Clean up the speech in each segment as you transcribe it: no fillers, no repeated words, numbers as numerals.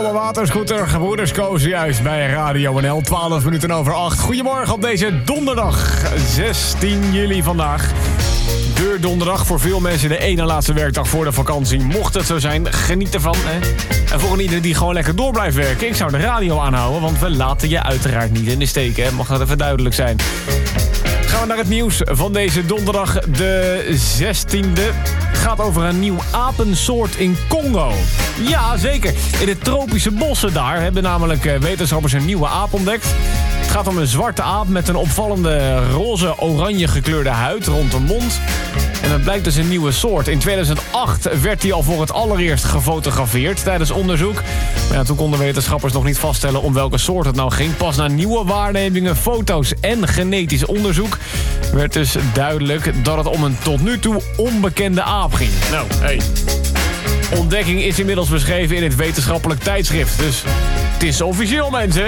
Douwe Waterscooter, gebroeders Koos, juist bij Radio NL, 12 minuten over 8. Goedemorgen op deze donderdag, 16 juli vandaag. Deurdonderdag, voor veel mensen de ene laatste werkdag voor de vakantie. Mocht het zo zijn, geniet ervan. Hè? En voor iedereen die gewoon lekker door blijft werken, ik zou de radio aanhouden, want we laten je uiteraard niet in de steek. Hè? Mag dat even duidelijk zijn. Gaan we naar het nieuws van deze donderdag, de 16e. Het gaat over een nieuw apensoort in Congo. Ja, zeker. In de tropische bossen daar hebben namelijk wetenschappers een nieuwe aap ontdekt. Het gaat om een zwarte aap met een opvallende roze-oranje gekleurde huid rond de mond. En dat blijkt dus een nieuwe soort. In 2008 werd hij al voor het allereerst gefotografeerd tijdens onderzoek. Maar ja, toen konden wetenschappers nog niet vaststellen om welke soort het nou ging. Pas na nieuwe waarnemingen, foto's en genetisch onderzoek werd dus duidelijk dat het om een tot nu toe onbekende aap ging. Nou, hey. Ontdekking is inmiddels beschreven in het wetenschappelijk tijdschrift. Dus het is officieel, mensen.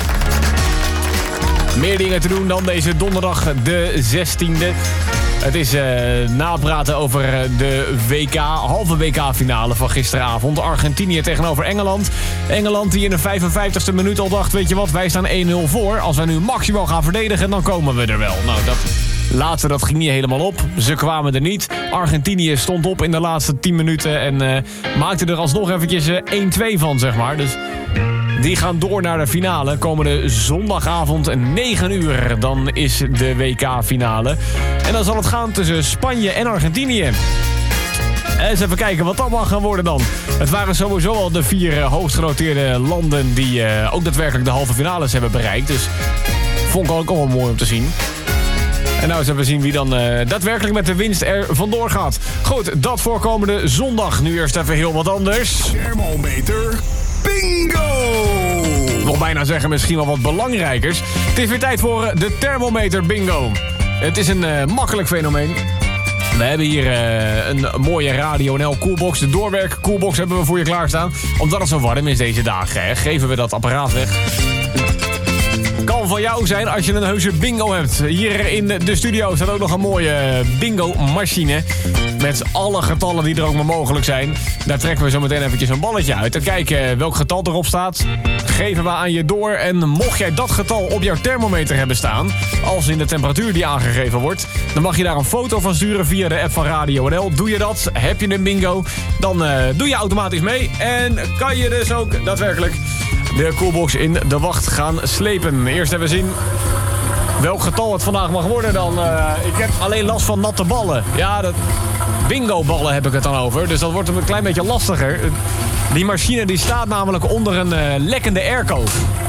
Meer dingen te doen dan deze donderdag de 16e. Het is napraten over de halve WK-finale van gisteravond. Argentinië tegenover Engeland. Engeland die in de 55ste minuut al dacht, weet je wat, wij staan 1-0 voor. Als wij nu maximaal gaan verdedigen, dan komen we er wel. Nou, dat laatste, dat ging niet helemaal op. Ze kwamen er niet. Argentinië stond op in de laatste 10 minuten en maakte er alsnog eventjes 1-2 van, zeg maar. Dus die gaan door naar de finale. Komende zondagavond 9 uur. Dan is de WK-finale. En dan zal het gaan tussen Spanje en Argentinië. Eens even kijken wat dat mag gaan worden dan. Het waren sowieso al de 4 hoogst genoteerde landen die ook daadwerkelijk de halve finales hebben bereikt. Dus vond ik ook wel mooi om te zien. En nou eens even zien wie dan daadwerkelijk met de winst er vandoor gaat. Goed, dat voor komende zondag. Nu eerst even heel wat anders. Thermometer bingo! Ik wil bijna zeggen misschien wel wat belangrijkers. Het is weer tijd voor de thermometer bingo. Het is een makkelijk fenomeen. We hebben hier een mooie Radio NL Coolbox. De doorwerk Coolbox hebben we voor je klaarstaan. Omdat het zo warm is deze dagen, hè, geven we dat apparaat weg. Kan van jou zijn als je een heuse bingo hebt. Hier in de studio staat ook nog een mooie bingo-machine. Met alle getallen die er ook maar mogelijk zijn. Daar trekken we zo meteen eventjes een balletje uit. En kijken welk getal erop staat. Geven we aan je door. En mocht jij dat getal op jouw thermometer hebben staan, als in de temperatuur die aangegeven wordt, dan mag je daar een foto van sturen via de app van Radio NL. Doe je dat, heb je een bingo, dan doe je automatisch mee. En kan je dus ook daadwerkelijk de Coolbox in de wacht gaan slepen. Eerst even zien welk getal het vandaag mag worden dan. Ik heb alleen last van natte ballen. Ja, bingo-ballen heb ik het dan over. Dus dat wordt een klein beetje lastiger. Die machine die staat namelijk onder een lekkende airco.